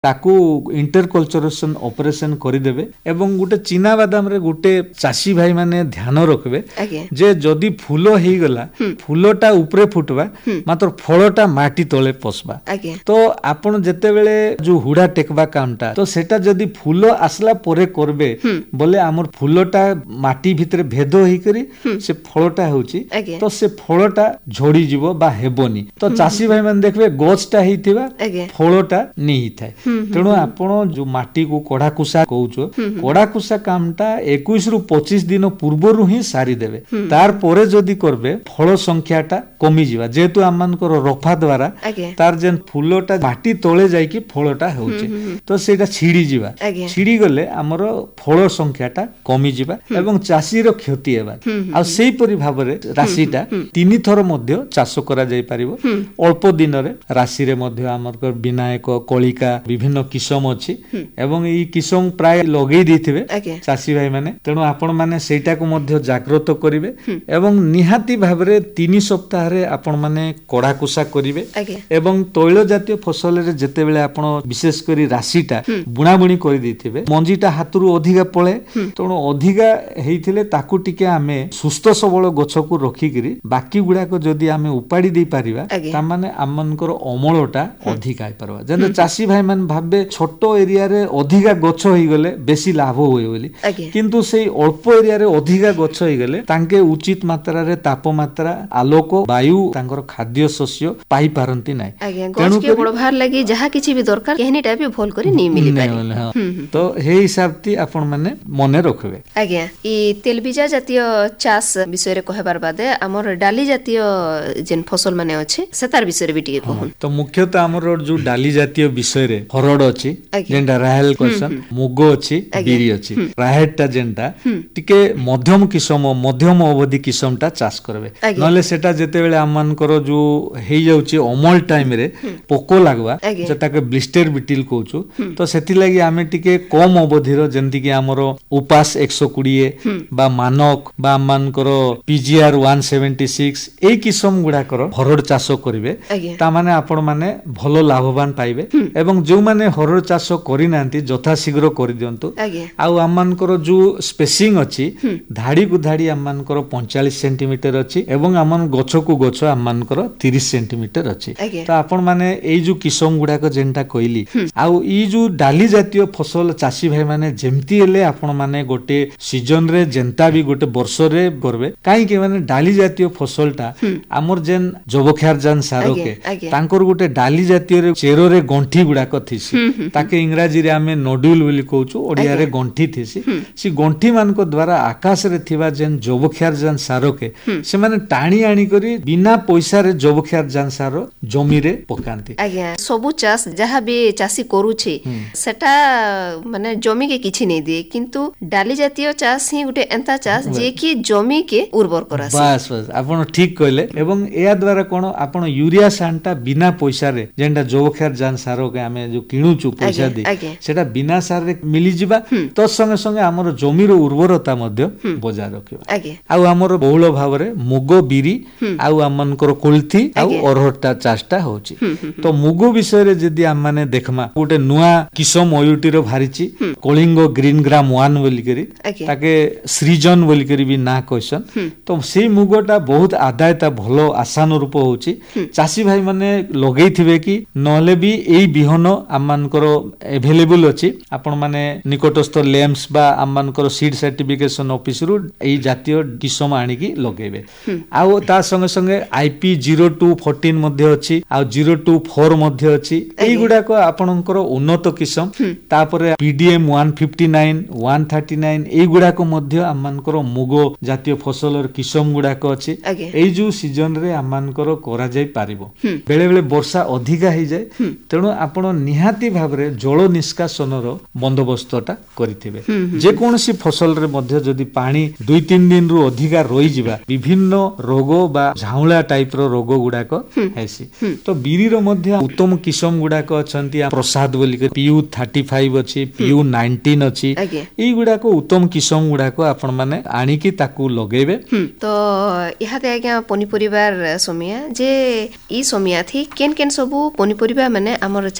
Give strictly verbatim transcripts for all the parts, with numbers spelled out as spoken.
ताकू इंटरकल्चरेशन ऑपरेशन करिदेबे एवं गुटे चिना बादाम रे गुटे चासी भाई माने ध्यान रखबे जे जदी फूल हेई गला फूलटा ऊपरे फुटबा मात्र फळटा माटी तळे पसबा तो आपण जते बेले जो हुडा टेकबा कामटा तो सेटा जदी फूल आसला परे करबे बोले हमर फूलटा माटी भितरे भेद हेई करी से फळटा होची तो से फळटा झोडी जीवो बा हेबोनी तो चासी भाई माने देखबे गछटा हेइतिबा फळटा नहीं थाए तेणु आपण जो माटी को कड़ाकुसा कहूचो कड़ाकुसा कामटा इक्कीस रु पच्चीस दिन पूर्वरु ही सारी देबे तार परे जदी करबे फल संख्याटा कमी जीवा जेतु आमानकर रफा द्वारा तार जेन फूलटा माटी तळे जाई कि फळटा होउचे तो सेटा छिड़ी जीवा छिड़ी गले हमर फल संख्याटा कमी जीवा एवं चासी रो क्षति हेबा आ सेही परि भाबरे राशिटा तीन थर मध्य चाष करा जाई परिबो अल्प दिन रे राशि रे मध्य हमर विनायक कलिका विभिन्न किसम अछि एवं ई किसम प्राय लगेई देथिबे चासी भाई माने तेणु आपण माने सेटा को मध्य जागृत करिवे एवं निहाती भाबरे तीन सप्ताह रे आपण माने कड़ाकुसा करिवे एवं तैल जातीय फसल रे जते बेले आपण विशेष करी राशिटा बुणा बुणी करि देथिबे मंजीटा हातुरु अधिका पळे तेणु अधिका हेइथिले ताकू टिके आमे सुस्थ सबल गछ को रखी करी बाकी गुडा को जदी आमे उपाडी दे पारिबा ता माने आमनकर अमलटा अधिका आइ परबा जने चासी भाई मान भाबे छोट एरिया रे अधिका गछ होई गले बेसी लाभ होय बोली किंतु सेही अल्प एरिया रे अधिका गछ होई गले तांके उचित मात्रा रे तापमात्रा आलोक वायु तांकर खाद्य शस्य पाई पारंती नै तेनु के बढ़भार लागि जहा किछि भी दरकार केहनीटा भी भल करी नै मिली पारे तो हे हिसाब ती आपण माने मने रखबे आज्ञा ई तेलबीजा जातीय चाष विषय रे कहबार बादे हमर डाली जातीय जेन फसल माने अछि सेतार विषय रे बिटी कहून तो मुख्यतः हमर जो डाली जातीय विषय रे हरड अछि जेंडा राहेल क्वेश्चन मुगो अछि बिरी अछि राहेलटा जेंडा टिके मध्यम किसम मध्यम अवधि किसमटा चाष करबे नले सेटा जते बेले हमनकर जो हेई जाउची अमल टाइम रे पोको लागबा सेटा के ब्लिस्टर बिटिल कहूचो तो सेति लागि हमें टिके कम अवधि रो जेंति कि हमर उपास एक सौ बीस बा मानक बा हमनकर पीजीआर एक सौ छिहत्तर एई किसम गुडा कर हरड चाष करिवे ता माने आपण माने भलो लाभवान पाइबे एवं जो माने हरड चाष करि नांती यथा शीघ्र करि दियंतु आउ हमनकर जो स्पेसिंग अछि धाडी को धाडी हमनकर पैंतालीस सेंटीमीटर अछि एवं हमन गछ को गछ हमनकर तीस सेंटीमीटर अछि त आपण माने एई जो किसम गुडा को जेंटा कहली आउ ई जो डाली जातीय फसल चासी भाई माने जेमती हेले आपण माने गोटे सीजन रे जेंता भी गोटे वर्ष रे करबे काई के माने डाली जातीय फसलटा हमर जेन जबख्यार जान सारोके तांकर गोटे डाली जातीय रे चेरो रे गंठी गुडा को थिसी ताके इंग्रजी रे हमें नोड्यूल बोली कहूचु ओडिया रे गंठी थिसी सी गंठी मान को द्वारा आकाश रे थिबा जेन जबख्यार जान सारोके से माने टाणी आनी करी बिना पैसा रे जबख्यार जान सारो जमी रे पकांती आज्ञा सबु चाष जहा भी चासी करूछे सेटा माने जमी के किछि नै दिए किंतु डाली जातीय चाष ही गुटे एंता चाष जे कि जमी के उर्वर करासी बस बस आपण ठीक कहले एवं एया द्वारा कोन आपण यूरिया सानटा बिना पैसा रे जेंडा जबख्यार जान सारो के हमें जो किणुचु पैसा दे सेटा बिना सार रे मिली जिबा तो संगे संगे हमर जमी रो उर्वरता मध्य बजाय रखिबा आउ हमर बहुल भाव रे मुगो बिरी आउ हमनकर कोल्थी आउ अरहरटा चाषटा होची तो मुगो विषय रे जदी हम माने देखमा गोटे नुआ किसम ओयूटी रो भारिची कलिंग ग्रीन ग्राम वन बोली करी ताके सृजन बोली करी भी ना क्वेश्चन तो सेही मुगोटा बहुत आदायता भलो आसान रूप होची चासी भाई माने लगेई थिबे कि नले भी एई बिहन हमनकर अवेलेबल अछि आपण माने निकटस्थ लेम्स बा हमनकर सीड सर्टिफिकेशन ऑफिस रु एई जातीय किसम आनी की लगेबे आउ ता संगे संगे आईपी ज़ीरो टू फोर्टीन मध्ये अछि आ ज़ीरो टू फोर मध्ये अछि एई गुडा को आपनकर उन्नत किसम तापरे पीडीएम एक सौ उनसठ एक सौ उनतालीस एई गुडा को मध्ये हमनकर मुगो जातीय फसलर किसम गुडा को अछि एई जो सीजन रे हमनकर करा जाय पारिबो बेले बेले वर्षा अधिका हे जाय तेणु आपण निहाती भाबरे जल निष्कासन रो बंदोबस्तटा करिथिबे जे कोनसी फसल रे मध्ये जदी पानी दो तीन दिन रु अधिका रोई जिबा विभिन्न रोग बा झाउला टाइप रो रोग गुडा को हेसी तो बिरी रो मध्ये उत्तम किसम गुडा को अछंती प्रसाद बोली के पीयू पैंतीस अछि पीयू उन्नीस अछि एई गुडा को उत्तम किसम गुडा को आपण माने आनी की ताकू लगेबे तो इहा दे आज्ञा पनिपरिवार समिया जे ई समिया थी केन केन सबु पनिपरिबा माने हमर चासी भाई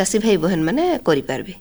ହେନ୍ ମାନେ କରିପାରିବେ।